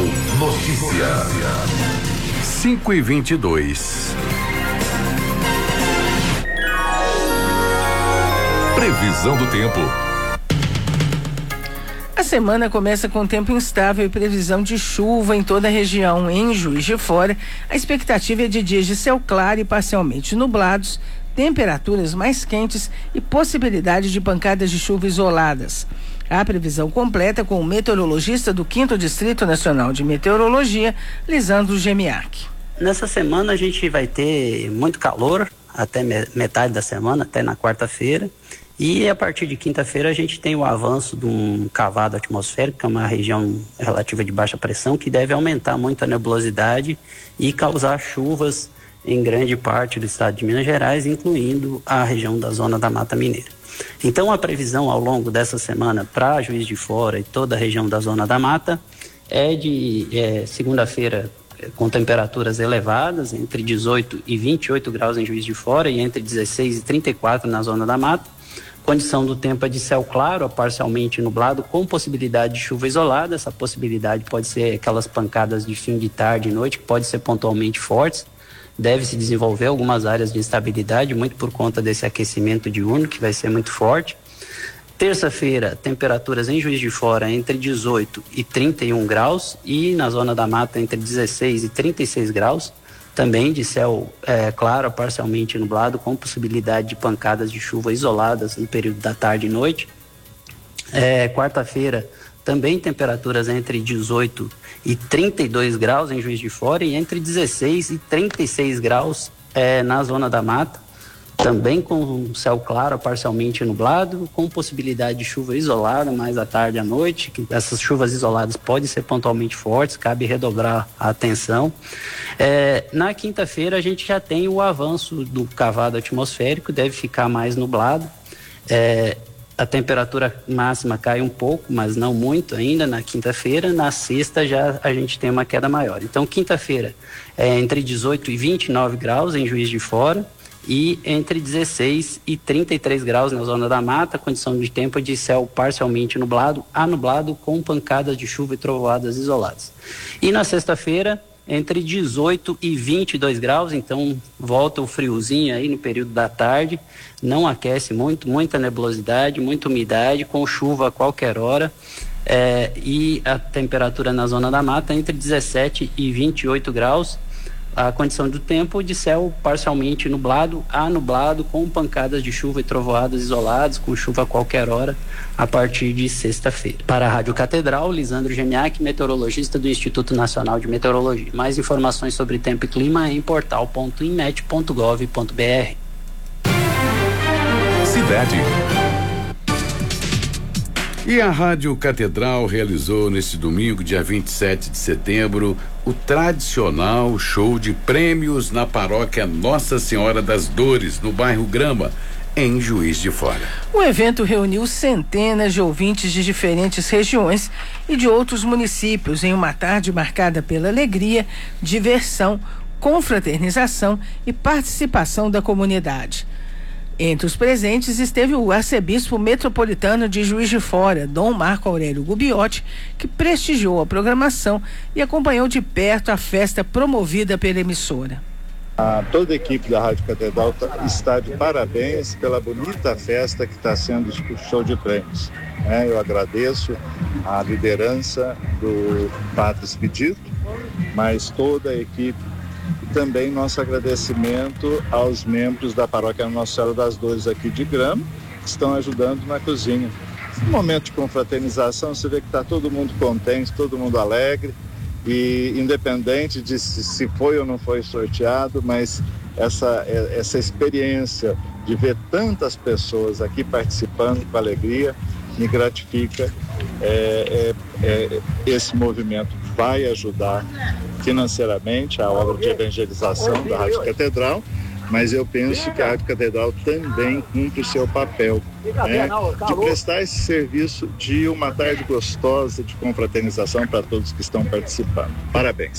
Notícia. 5:22. Previsão do tempo. A semana começa com tempo instável e previsão de chuva em toda a região. Em Juiz de Fora, a expectativa é de dias de céu claro e parcialmente nublados, temperaturas mais quentes e possibilidade de pancadas de chuva isoladas. A previsão completa com o meteorologista do 5º Distrito Nacional de Meteorologia, Lisandro Gemiac. Nessa semana a gente vai ter muito calor até metade da semana, até na quarta-feira. E a partir de quinta-feira a gente tem o avanço de um cavado atmosférico, que é uma região relativa de baixa pressão, que deve aumentar muito a nebulosidade e causar chuvas em grande parte do estado de Minas Gerais, incluindo a região da zona da Mata Mineira. Então a previsão ao longo dessa semana para Juiz de Fora e toda a região da zona da Mata é de segunda-feira com temperaturas elevadas, entre 18 e 28 graus em Juiz de Fora e entre 16 e 34 na zona da Mata. Condição do tempo é de céu claro a parcialmente nublado, com possibilidade de chuva isolada. Essa possibilidade pode ser aquelas pancadas de fim de tarde e noite, que pode ser pontualmente fortes. Deve se desenvolver algumas áreas de instabilidade, muito por conta desse aquecimento diurno, que vai ser muito forte. Terça-feira, temperaturas em Juiz de Fora entre 18 e 31 graus e na zona da Mata entre 16 e 36 graus. Também de céu claro, parcialmente nublado, com possibilidade de pancadas de chuva isoladas no período da tarde e noite. Quarta-feira, também temperaturas entre 18 e 32 graus em Juiz de Fora e entre 16 e 36 graus na zona da Mata. Também com céu claro, parcialmente nublado, com possibilidade de chuva isolada mais à tarde e à noite. Essas chuvas isoladas podem ser pontualmente fortes, cabe redobrar a atenção. Na quinta-feira a gente já tem o avanço do cavado atmosférico, deve ficar mais nublado. A temperatura máxima cai um pouco, mas não muito ainda na quinta-feira. Na sexta já a gente tem uma queda maior. Então quinta-feira é entre 18 e 29 graus em Juiz de Fora e entre 16 e 33 graus na zona da Mata. Condição de tempo é de céu parcialmente nublado a nublado, com pancadas de chuva e trovoadas isoladas. E na sexta-feira entre 18 e 22 graus, então volta o friozinho aí no período da tarde, não aquece muito, muita nebulosidade, muita umidade, com chuva a qualquer hora, e a temperatura na zona da Mata entre 17 e 28 graus, a condição do tempo de céu parcialmente nublado a nublado, com pancadas de chuva e trovoadas isoladas, com chuva a qualquer hora a partir de sexta-feira. Para a Rádio Catedral, Lisandro Gemiac, meteorologista do Instituto Nacional de Meteorologia. Mais informações sobre tempo e clima em portal.inmet.gov.br. Cidade. E a Rádio Catedral realizou neste domingo, dia 27 de setembro, o tradicional show de prêmios na paróquia Nossa Senhora das Dores, no bairro Grama, em Juiz de Fora. O evento reuniu centenas de ouvintes de diferentes regiões e de outros municípios em uma tarde marcada pela alegria, diversão, confraternização e participação da comunidade. Entre os presentes esteve o arcebispo metropolitano de Juiz de Fora, Dom Marco Aurélio Gubbiotti, que prestigiou a programação e acompanhou de perto a festa promovida pela emissora. Toda a equipe da Rádio Catedral está de parabéns pela bonita festa que está sendo o show de prêmios. Eu agradeço a liderança do Padre Expedito, mas toda a equipe. Também nosso agradecimento aos membros da paróquia Nossa Senhora das Dores aqui de Grama, que estão ajudando na cozinha. No momento de confraternização, você vê que está todo mundo contente, todo mundo alegre, e independente de se foi ou não foi sorteado, mas essa experiência de ver tantas pessoas aqui participando com alegria me gratifica. Esse movimento vai ajudar financeiramente a obra de evangelização da Rádio Catedral, mas eu penso que a Rádio Catedral também cumpre o seu papel, de prestar esse serviço de uma tarde gostosa de confraternização para todos que estão participando. Parabéns.